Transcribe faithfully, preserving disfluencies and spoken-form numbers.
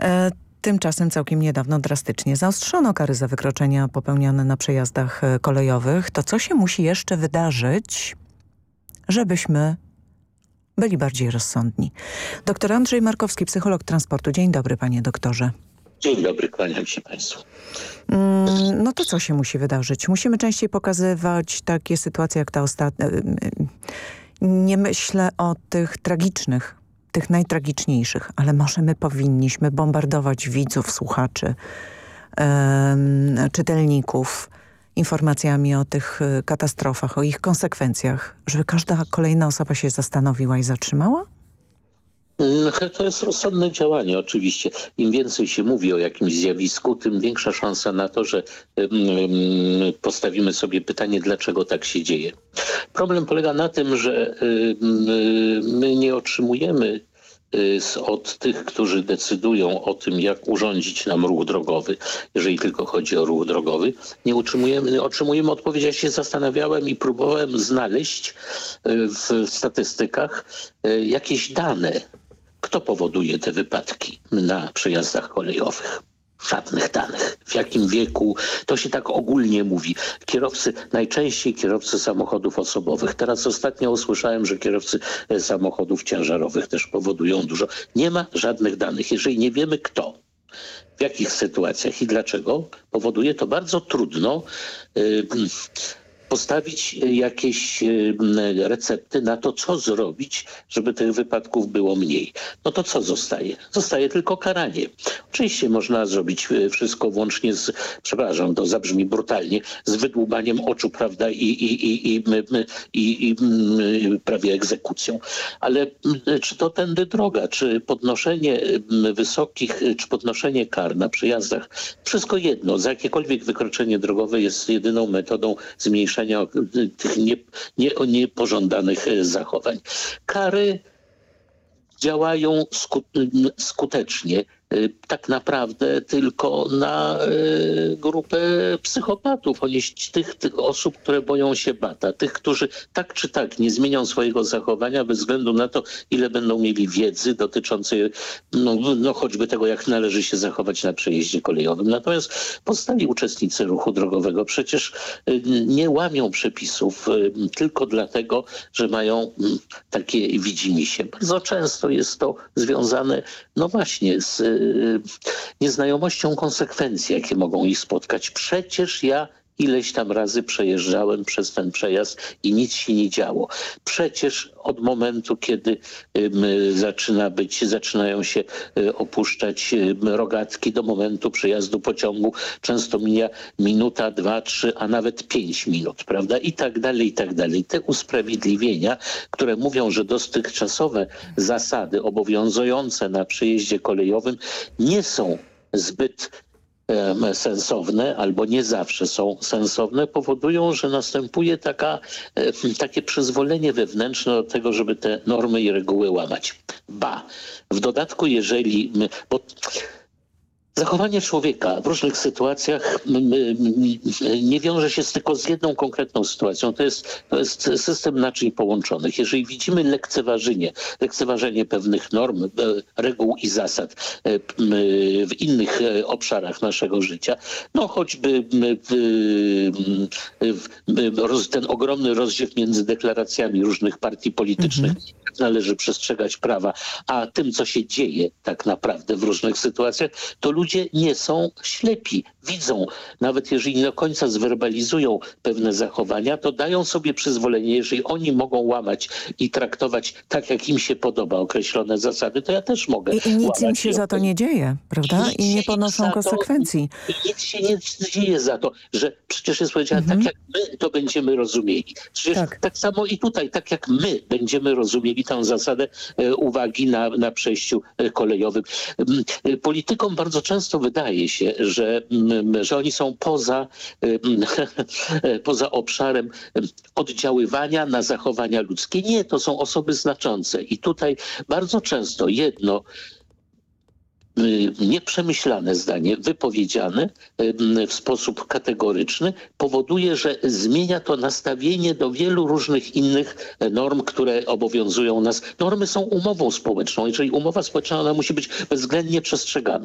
E, Tymczasem całkiem niedawno drastycznie zaostrzono kary za wykroczenia popełnione na przejazdach e, kolejowych. To co się musi jeszcze wydarzyć, żebyśmy byli bardziej rozsądni? Doktor Andrzej Markowski, psycholog transportu. Dzień dobry, panie doktorze. Dzień dobry, kłaniam się państwu. Mm, no to co się musi wydarzyć? Musimy częściej pokazywać takie sytuacje jak ta ostatnia. Nie myślę o tych tragicznych, tych najtragiczniejszych, ale może my powinniśmy bombardować widzów, słuchaczy, um, czytelników informacjami o tych katastrofach, o ich konsekwencjach, żeby każda kolejna osoba się zastanowiła i zatrzymała? To jest rozsądne działanie oczywiście. Im więcej się mówi o jakimś zjawisku, tym większa szansa na to, że postawimy sobie pytanie, dlaczego tak się dzieje. Problem polega na tym, że my nie otrzymujemy od tych, którzy decydują o tym, jak urządzić nam ruch drogowy, jeżeli tylko chodzi o ruch drogowy, nie otrzymujemy, otrzymujemy odpowiedź. Ja się zastanawiałem i próbowałem znaleźć w statystykach jakieś dane, kto powoduje te wypadki na przejazdach kolejowych. Żadnych danych. W jakim wieku? To się tak ogólnie mówi. Kierowcy, najczęściej kierowcy samochodów osobowych. Teraz ostatnio usłyszałem, że kierowcy samochodów ciężarowych też powodują dużo. Nie ma żadnych danych. Jeżeli nie wiemy kto, w jakich sytuacjach i dlaczego powoduje, to bardzo trudno yy, postawić jakieś recepty na to, co zrobić, żeby tych wypadków było mniej. No to co zostaje? Zostaje tylko karanie. Oczywiście można zrobić wszystko włącznie z, przepraszam, to zabrzmi brutalnie, z wydłubaniem oczu, prawda, i, i, i, i, i, i prawie egzekucją. Ale czy to tędy droga? Czy podnoszenie wysokich, czy podnoszenie kar na przejazdach? Wszystko jedno. Za jakiekolwiek wykroczenie drogowe jest jedyną metodą zmniejszenia tych nie, nie, niepożądanych zachowań. Kary działają skutecznie tak naprawdę tylko na y, grupę psychopatów, oni, tych, tych osób, które boją się bata, tych, którzy tak czy tak nie zmienią swojego zachowania bez względu na to, ile będą mieli wiedzy dotyczącej no, no choćby tego, jak należy się zachować na przejeździe kolejowym. Natomiast pozostali uczestnicy ruchu drogowego przecież y, nie łamią przepisów y, tylko dlatego, że mają y, takie widzimisię. Bardzo często jest to związane no właśnie z y, nieznajomością konsekwencji, jakie mogą ich spotkać. Przecież ja ileś tam razy przejeżdżałem przez ten przejazd i nic się nie działo. Przecież od momentu, kiedy y, zaczyna być, zaczynają się y, opuszczać y, rogatki do momentu przejazdu pociągu, często mija minuta, dwa, trzy, a nawet pięć minut, prawda? I tak dalej, i tak dalej. Te usprawiedliwienia, które mówią, że dotychczasowe zasady obowiązujące na przejeździe kolejowym nie są zbyt sensowne albo nie zawsze są sensowne, powodują, że następuje taka, takie przyzwolenie wewnętrzne do tego, żeby te normy i reguły łamać. Ba, w dodatku jeżeli... Bo zachowanie człowieka w różnych sytuacjach nie wiąże się tylko z jedną konkretną sytuacją. To jest, to jest system naczyń połączonych. Jeżeli widzimy lekceważenie, lekceważenie pewnych norm, reguł i zasad w innych obszarach naszego życia, no choćby ten ogromny rozdziew między deklaracjami różnych partii politycznych, mhm. należy przestrzegać prawa, a tym, co się dzieje tak naprawdę w różnych sytuacjach, to ludzie nie są ślepi. Widzą, nawet jeżeli nie do końca zwerbalizują pewne zachowania, to dają sobie przyzwolenie, jeżeli oni mogą łamać i traktować tak, jak im się podoba określone zasady, to ja też mogę I, i nic łamać im się za to nie dzieje, prawda? I, I nie ponoszą konsekwencji. To, I nic się nie dzieje za to, że przecież jest powiedziane, mhm. tak jak my to będziemy rozumieli. Przecież tak. tak samo i tutaj, tak jak my będziemy rozumieli tę zasadę e, uwagi na, na przejściu e, kolejowym. E, politykom bardzo często wydaje się, że, że oni są poza, poza obszarem oddziaływania na zachowania ludzkie. Nie, to są osoby znaczące. I tutaj bardzo często jedno nieprzemyślane zdanie, wypowiedziane w sposób kategoryczny, powoduje, że zmienia to nastawienie do wielu różnych innych norm, które obowiązują nas. Normy są umową społeczną. Jeżeli umowa społeczna, ona musi być bezwzględnie przestrzegana.